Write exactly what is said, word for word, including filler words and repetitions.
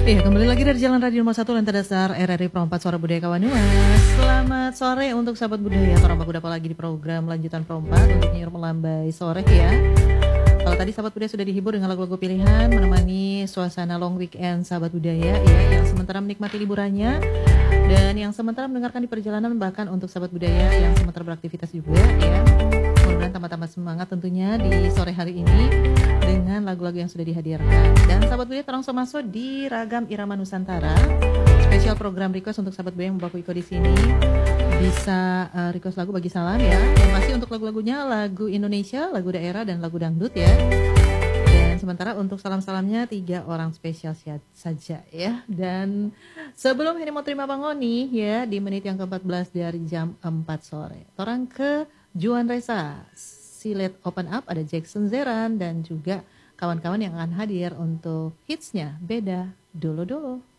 Iya, kembali lagi dari Jalan Radio Nomor satu Lantai Dasar R R I Pro empat Suara Budaya Kawanuas. Selamat sore untuk sahabat budaya. Orang Baku dapat lagi di program lanjutan Pro empat untuk nyiar melambai sore ya. Kalau tadi sahabat budaya sudah dihibur dengan lagu-lagu pilihan menemani suasana long weekend sahabat budaya ya, yang sementara menikmati liburannya dan yang sementara mendengarkan di perjalanan, bahkan untuk sahabat budaya yang sementara beraktivitas juga ya. Mudah-mudahan tambah-tambah semangat tentunya di sore hari ini dengan lagu-lagu yang sudah dihadirkan. Dan sahabat budaya terang masuk di Ragam Irama Nusantara. Spesial program request untuk sahabat budaya yang membawa Iko di sini. Bisa uh, request lagu bagi salam ya. Yang pasti untuk lagu-lagunya lagu Indonesia, lagu daerah dan lagu dangdut ya. Dan sementara untuk salam-salamnya tiga orang spesial saja ya. Dan sebelum ini mau terima Bang Oni ya di menit yang ke empat belas dari jam empat sore. Orang ke Juan Reza, Silet Open Up, ada Jackson Zeran dan juga kawan-kawan yang akan hadir untuk hitsnya Beda Dulu Dulu.